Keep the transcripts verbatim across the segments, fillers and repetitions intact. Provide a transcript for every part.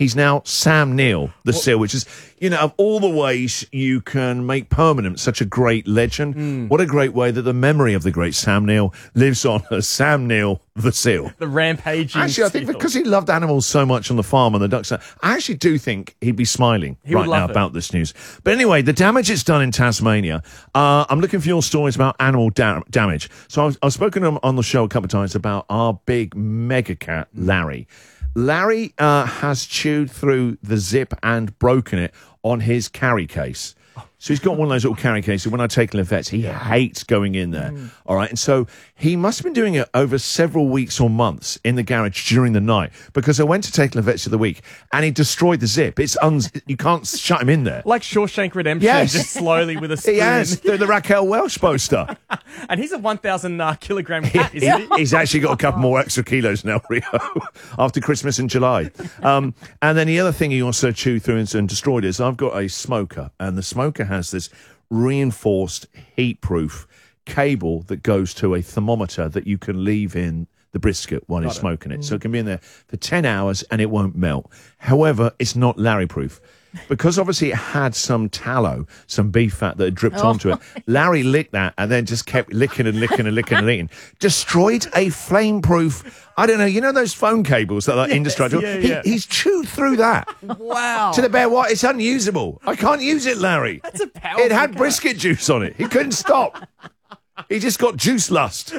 He's now Sam Neill, the seal, which is, you know, of all the ways you can make permanent such a great legend, mm. what a great way that the memory of the great Sam Neill lives on as Sam Neill, the seal. The rampaging Actually, I think seal. because he loved animals so much on the farm and the ducks, I actually do think he'd be smiling he right now it. about this news. But anyway, the damage it's done in Tasmania, uh, I'm looking for your stories about animal da- damage. So I've, I've spoken on the show a couple of times about our big mega cat, Larry. Larry uh, has chewed through the zip and broken it on his carry case. So he's got one of those little carry cases. When I take him to the vets, he hates going in there. Mm. All right. And so he must have been doing it over several weeks or months in the garage during the night, because I went to take him to the vets of the week and he destroyed the zip. It's un- You can't shut him in there. Like Shawshank Redemption, yes. just slowly with a spoon. He has. The, the Raquel Welch poster. And he's a one thousand uh, kilogram cat, isn't he? He's actually got a couple more extra kilos now, Rio, after Christmas in July. Um, and then the other thing he also chewed through and, and destroyed is I've got a smoker, and the smoker has this reinforced heat-proof cable that goes to a thermometer that you can leave in the brisket while you're smoking it. So it can be in there for ten hours and it won't melt. However, it's not Larry-proof. Because obviously it had some tallow, some beef fat that had dripped oh. onto it. Larry licked that and then just kept licking and licking and licking and licking. Destroyed a flame-proof, I don't know, you know those phone cables that are yes, indestructible? Yeah, yeah. He, he's chewed through that. Wow. To the bare what? It's unusable. I can't use it, Larry. That's a powerful It had cat. brisket juice on it. He couldn't stop. He just got juice lust.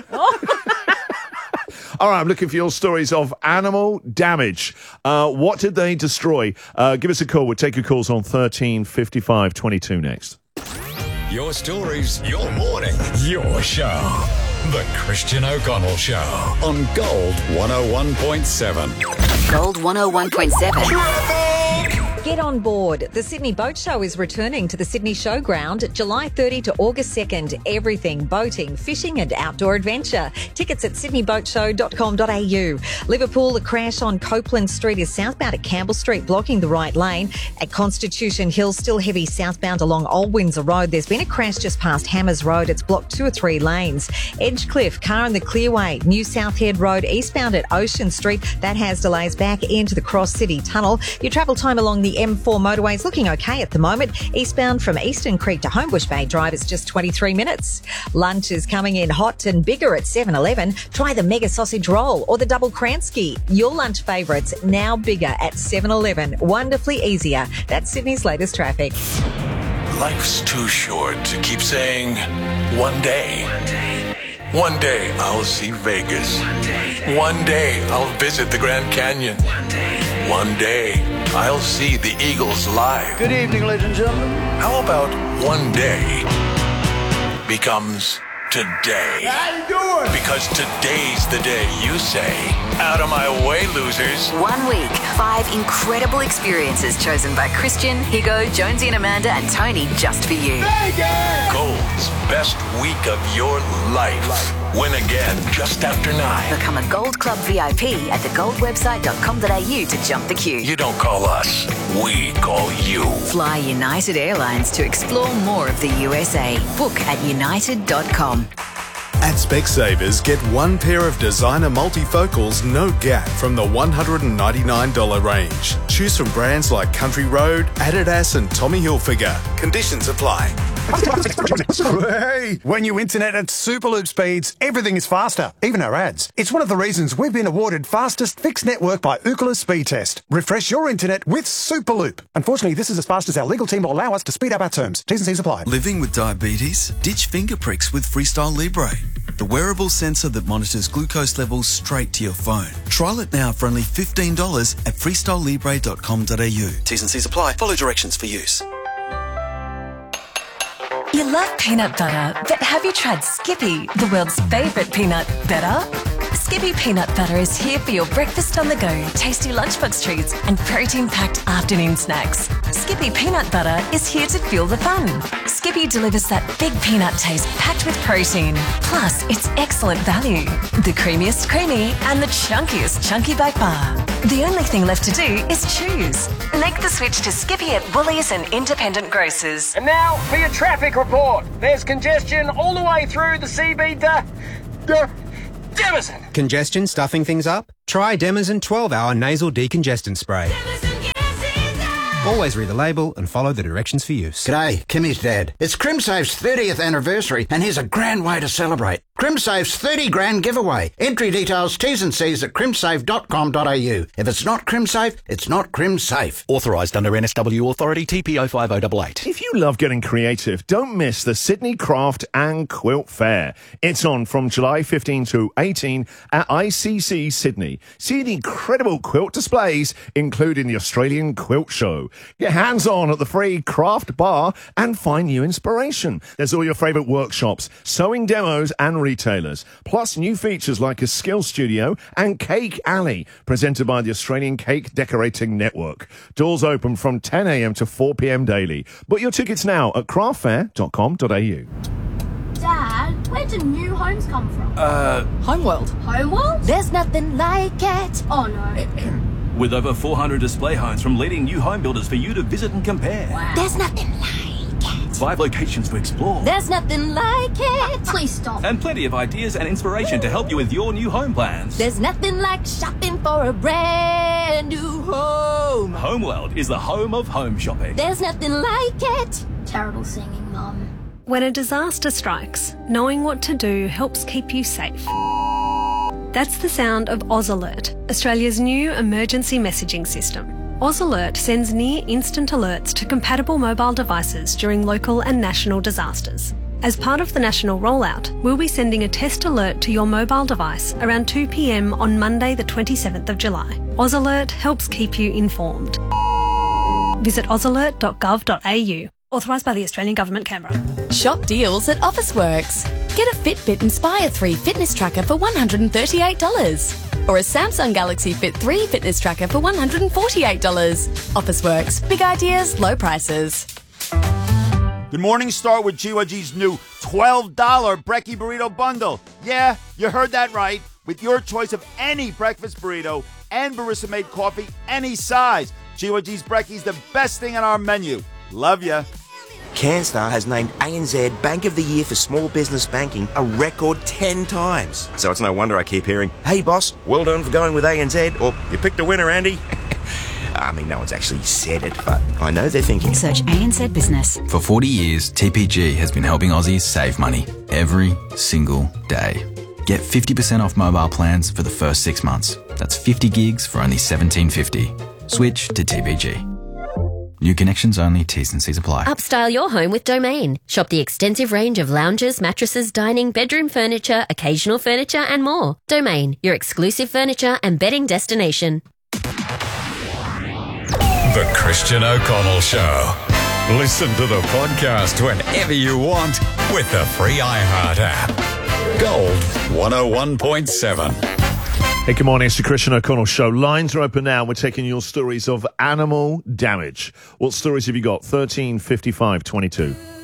All right, I'm looking for your stories of animal damage. Uh, what did they destroy? Uh, give us a call. We'll take your calls on thirteen fifty-five twenty-two next. Your stories, your morning, your show. The Christian O'Connell Show on Gold one oh one point seven. Gold one oh one point seven. Get on board. The Sydney Boat Show is returning to the Sydney Showground July thirtieth to August second. Everything boating, fishing and outdoor adventure. Tickets at sydney boat show dot com dot a u. Liverpool, the crash on Copeland Street is southbound at Campbell Street, blocking the right lane. At Constitution Hill, still heavy southbound along Old Windsor Road. There's been a crash just past Hammers Road. It's blocked two or three lanes. Edgecliff, car in the Clearway. New South Head Road, eastbound at Ocean Street. That has delays back into the Cross City Tunnel. Your travel time along the M four motorway is looking okay at the moment. Eastbound from Eastern Creek to Homebush Bay Drive, it's just twenty-three minutes. Lunch is coming in hot and bigger at seven eleven. Try the Mega Sausage Roll or the Double Kransky. Your lunch favourites now bigger at seven eleven. Wonderfully easier. That's Sydney's latest traffic. Life's too short to keep saying, one day. One day I'll see Vegas. One day I'll visit the Grand Canyon. One day I'll see the Eagles live. Good evening, ladies and gentlemen. How about one day becomes today? How you doing? Because today's the day you say, out of my way, losers. One week, five incredible experiences chosen by Christian, Higo, Jonesy and Amanda and Tony just for you. Vegas! Gold's best week of your life. Win again just after nine. Become a Gold Club V I P at the gold website dot com dot a u to jump the queue. You don't call us, we call you. Fly United Airlines to explore more of the U S A. Book at united dot com. At Specsavers, get one pair of designer multifocals, no gap, from the one hundred ninety-nine dollars range. Choose from brands like Country Road, Adidas and Tommy Hilfiger. Conditions apply. Hey, when you internet at Superloop speeds, everything is faster, even our ads. It's one of the reasons we've been awarded fastest fixed network by Ookla Speed Test. Refresh your internet with Superloop. Unfortunately, this is as fast as our legal team will allow us to speed up our terms. T's and C's apply. Living with diabetes? Ditch finger pricks with Freestyle Libre, the wearable sensor that monitors glucose levels straight to your phone. Trial it now for only fifteen dollars at freestyle libre dot com dot a u. T's and C's apply. Follow directions for use. You love peanut butter, but have you tried Skippy, the world's favourite peanut butter? Skippy peanut butter is here for your breakfast on the go, tasty lunchbox treats and protein-packed afternoon snacks. Skippy peanut butter is here to fuel the fun. Skippy delivers that big peanut taste packed with protein. Plus, it's excellent value. The creamiest creamy and the chunkiest chunky by far. The only thing left to do is choose. Make the switch to Skippy at Woolies and independent grocers. And now for your traffic report. There's congestion all the way through the C B D. D- Demison. Congestion stuffing things up? Try Demison twelve hour nasal decongestant spray. Always read the label and follow the directions for use. G'day, Kimmy's dad. It's CrimSafe's thirtieth anniversary, and here's a grand way to celebrate. CrimSafe's thirty grand giveaway. Entry details, T's and C's at crimsafe dot com dot a u. If it's not CrimSafe, it's not CrimSafe. Authorised under N S W Authority T P O five oh eight eight. If you love getting creative, don't miss the Sydney Craft and Quilt Fair. It's on from July fifteenth to eighteenth at I C C Sydney. See the incredible quilt displays, including the Australian Quilt Show. Get hands-on at the free craft bar and find new inspiration. There's all your favourite workshops, sewing demos and retailers, plus new features like a skill studio and Cake Alley, presented by the Australian Cake Decorating Network. Doors open from ten a m to four p m daily. Book your tickets now at craft fair dot com dot a u. Dad, where do new homes come from? Uh, Homeworld. Homeworld? There's nothing like it. Oh no. With over four hundred display homes from leading new home builders for you to visit and compare. Wow. There's nothing like it. Five locations to explore. There's nothing like it. Please stop. And plenty of ideas and inspiration to help you with your new home plans. There's nothing like shopping for a brand new home. Homeworld is the home of home shopping. There's nothing like it. Terrible singing, Mum. When a disaster strikes, knowing what to do helps keep you safe. That's the sound of Oz Alert, Australia's new emergency messaging system. Oz Alert sends near-instant alerts to compatible mobile devices during local and national disasters. As part of the national rollout, we'll be sending a test alert to your mobile device around two p m on Monday the twenty-seventh of July. Oz Alert helps keep you informed. Visit oz alert dot gov dot a u. Authorised by the Australian Government, Canberra. Shop deals at Officeworks. Get a Fitbit Inspire three fitness tracker for one hundred thirty-eight dollars. Or a Samsung Galaxy Fit three fitness tracker for one hundred forty-eight dollars. Officeworks. Big ideas, low prices. Good morning, start with G Y G's new twelve dollar Brekkie Burrito Bundle. Yeah, you heard that right. With your choice of any breakfast burrito and barista-made coffee, any size. G Y G's Brekkie's the best thing on our menu. Love ya. CanStar has named A N Z Bank of the Year for Small Business Banking a record ten times. So it's no wonder I keep hearing, hey boss, well done for going with A N Z, or you picked a winner, Andy. I mean, no one's actually said it, but I know they're thinking. Search A N Z Business. For forty years, T P G has been helping Aussies save money every single day. Get fifty percent off mobile plans for the first six months. That's fifty gigs for only seventeen fifty. Switch to T P G. New connections only, T's and C's apply. Upstyle your home with Domain. Shop the extensive range of lounges, mattresses, dining, bedroom furniture, occasional furniture and more. Domain, your exclusive furniture and bedding destination. The Christian O'Connell Show. Listen to the podcast whenever you want with the free iHeart app. Gold one oh one point seven. Hey, good morning. It's the Christian O'Connell Show. Lines are open now. We're taking your stories of animal damage. What stories have you got? thirteen fifty-five twenty-two.